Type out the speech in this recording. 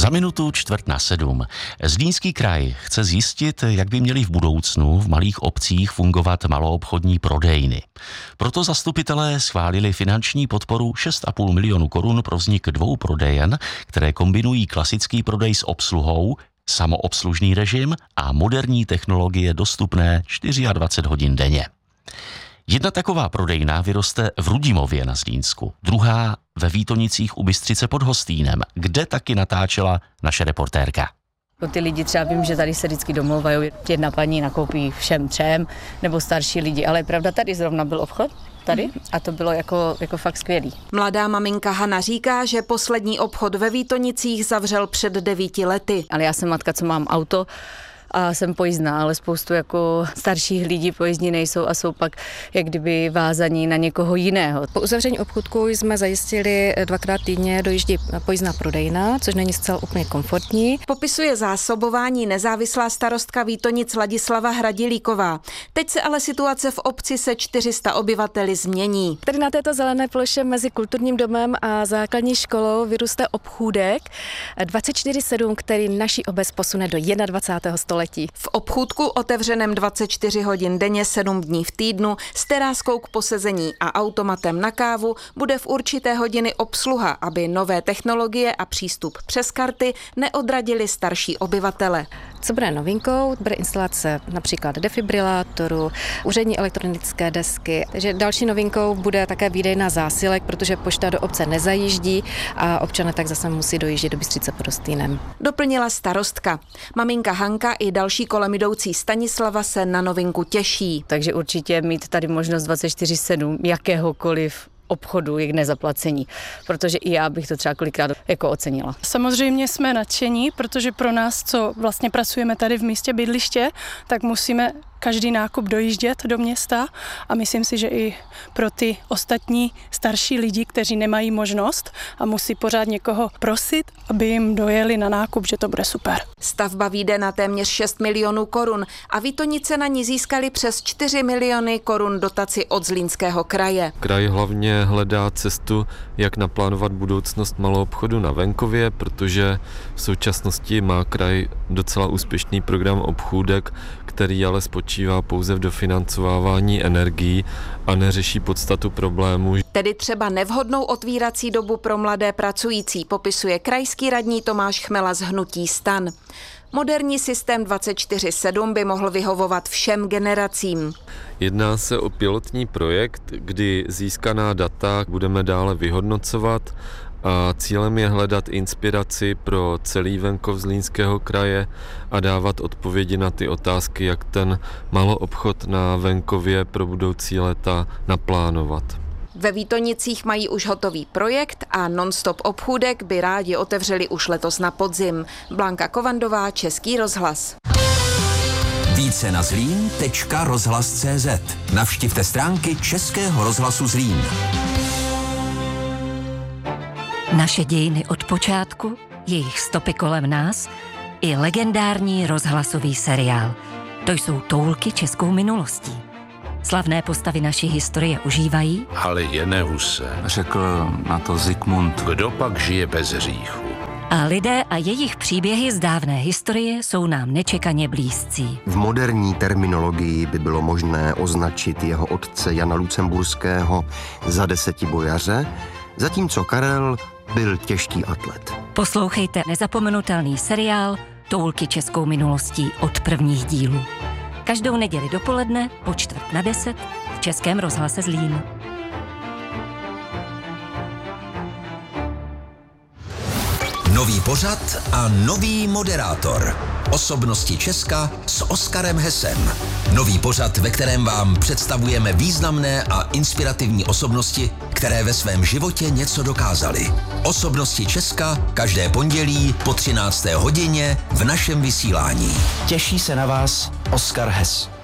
Za minutu 6:45. Zlínský kraj chce zjistit, jak by měly v budoucnu v malých obcích fungovat maloobchodní prodejny. Proto zastupitelé schválili finanční podporu 6,5 milionu korun pro vznik 2 prodejen, které kombinují klasický prodej s obsluhou, samoobslužný režim a moderní technologie dostupné 24 hodin denně. Jedna taková prodejna vyroste v Rudimově na Zlínsku, druhá ve Vítonicích u Bystřice pod Hostýnem, kde taky natáčela naše reportérka. Ty lidi třeba vím, že tady se vždycky domlouvají, jedna paní nakoupí všem 3, nebo starší lidi, ale je pravda, tady zrovna byl obchod, tady, a to bylo jako fakt skvělý. Mladá maminka Hana říká, že poslední obchod ve Vítonicích zavřel před 9 lety. Ale já jsem matka, co mám auto, a jsem pojízdná, ale spoustu jako starších lidí pojízdní nejsou a jsou pak jak kdyby vázaní na někoho jiného. Po uzavření obchodku jsme zajistili 2krát týdně dojíždí pojízdná prodejna, což není zcela úplně komfortní. Popisuje zásobování nezávislá starostka Vítonic Ladislava Hradilíková. Teď se ale situace v obci se 400 obyvateli změní. Tady na této zelené ploše mezi kulturním domem a základní školou vyrůstá obchůdek 24/7, který naši obec posune do 21. století. V obchůdku otevřeném 24 hodin denně 7 dní v týdnu s teráskou k posezení a automatem na kávu bude v určité hodiny obsluha, aby nové technologie a přístup přes karty neodradili starší obyvatele. Co bude novinkou? Bude instalace například defibrilátoru, úřední elektronické desky. Takže další novinkou bude také výdejna zásilek, protože pošta do obce nezajíždí a občané tak zase musí dojíždět do Bystřice pod Hostýnem. Doplnila starostka. Maminka Hanka i další kolem jdoucí Stanislava se na novinku těší. Takže určitě mít tady možnost 24/7 jakéhokoliv obchodu je k nezaplacení, protože i já bych to třeba kolikrát jako ocenila. Samozřejmě jsme nadšení, protože pro nás, co vlastně pracujeme tady v místě bydliště, tak musíme každý nákup dojíždět do města a myslím si, že i pro ty ostatní starší lidi, kteří nemají možnost a musí pořád někoho prosit, aby jim dojeli na nákup, že to bude super. Stavba vyjde na téměř 6 milionů korun a Vítonice na ní získali přes 4 miliony korun dotaci od Zlínského kraje. Kraj hlavně hledá cestu, jak naplánovat budoucnost maloobchodu na venkově, protože v současnosti má kraj docela úspěšný program obchůdek, který ale spočívá pouze v dofinancovávání energií a neřeší podstatu problémů. Tedy třeba nevhodnou otvírací dobu pro mladé pracující, popisuje krajský radní Tomáš Chmela z hnutí STAN. Moderní systém 24/7 by mohl vyhovovat všem generacím. Jedná se o pilotní projekt, kdy získaná data budeme dále vyhodnocovat a cílem je hledat inspiraci pro celý venkov Zlínského kraje a dávat odpovědi na ty otázky, jak ten maloobchod na venkově pro budoucí léta naplánovat. Ve Vítonicích mají už hotový projekt a non-stop obchůdek by rádi otevřeli už letos na podzim. Blanka Kovandová, Český rozhlas. Více na zlín.rozhlas.cz. Navštivte stránky Českého rozhlasu Zlín. Naše dějiny od počátku, jejich stopy kolem nás i legendární rozhlasový seriál. To jsou toulky českou minulostí. Slavné postavy naší historie užívají. Ale Huse. Řekl na to Zikmund. Kdo pak žije bez hříchu? A lidé a jejich příběhy z dávné historie jsou nám nečekaně blízcí. V moderní terminologii by bylo možné označit jeho otce Jana Lucemburského za 10 bojaře, zatímco Karel byl těžký atlet. Poslouchejte nezapomenutelný seriál Toulky českou minulostí od prvních dílů. Každou neděli dopoledne po 9:45 v Českém rozhlase Zlín. Nový pořad a nový moderátor. Osobnosti Česka s Oskarem Hesem. Nový pořad, ve kterém vám představujeme významné a inspirativní osobnosti, které ve svém životě něco dokázaly. Osobnosti Česka každé pondělí po 13. hodině v našem vysílání. Těší se na vás Oskar Hes.